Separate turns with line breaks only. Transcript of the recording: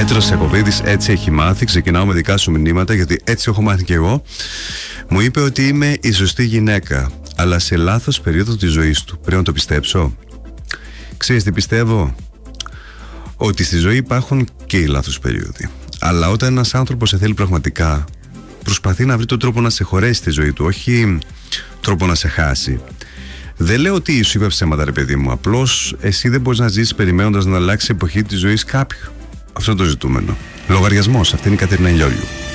Πέτρος Σακοβίδης, έτσι έχει μάθει. Ξεκινάω με δικά σου μηνύματα, γιατί έτσι έχω μάθει και εγώ. Μου είπε ότι είμαι η σωστή γυναίκα, αλλά σε λάθος περίοδο της ζωής του. Πρέπει να το πιστέψω? Ξέρεις τι πιστεύω? Ότι στη ζωή υπάρχουν και οι λάθος περίοδοι. Αλλά όταν ένας άνθρωπος σε θέλει πραγματικά, προσπαθεί να βρει τον τρόπο να σε χωρέσει στη ζωή του, όχι τρόπο να σε χάσει. Δεν λέω ότι σου είπε ψέματα, ρε παιδί μου. Απλώς εσύ δεν μπορείς να ζήσεις περιμένοντας να αλλάξει η εποχή της ζωής κάποιου. Αυτό είναι το ζητούμενο. Λογαριασμός. Αυτή είναι η Κατερίνα Λιόλιου.